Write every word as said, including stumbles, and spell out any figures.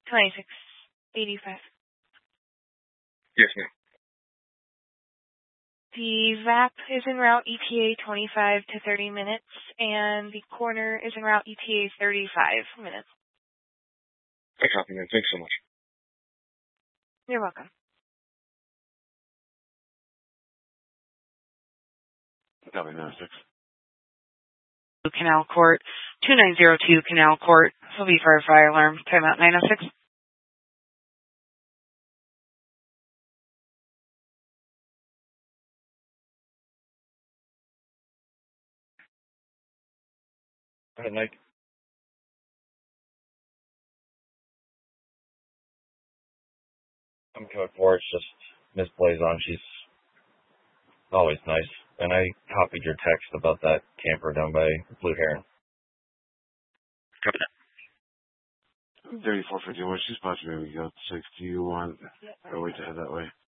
twenty-six eighty-five. Yes, ma'am. The V A P is en route E T A twenty-five to thirty minutes, and the corner is en route E T A thirty-five minutes. I copy, man. Thanks so much. You're welcome. Copy, nine oh six. Canal Court, two nine zero two Canal Court. This will be for a fire alarm. Timeout nine oh six. Hi, Mike. I'm code four. It's just Miss Blazon. She's always nice. And I copied your text about that camper down by Blue Heron. Copy that. thirty-four fifty-one. She's possibly maybe go six. Do you want or wait to head that way?